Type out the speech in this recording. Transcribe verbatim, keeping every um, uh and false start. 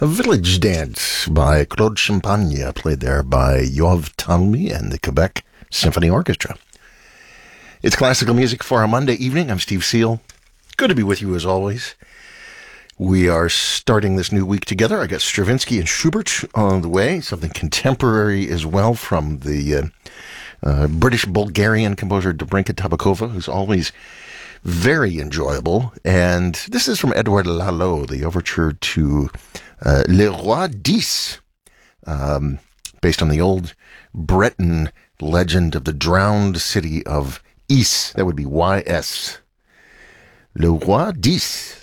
A Village Dance by Claude Champagne, played there by Yoav Talmy and the Quebec Symphony Orchestra. It's classical music for a Monday evening. I'm Steve Seal. Good to be with you as always. We are starting this new week together. I got Stravinsky and Schubert on the way, something contemporary as well from the uh, uh, British-Bulgarian composer Dobrinka Tabakova, who's always very enjoyable. And this is from Edouard Lalo, the overture to uh, Le Roi d'Ys, um, based on the old Breton legend of the drowned city of Ys. That would be Y S. Le Roi d'Ys.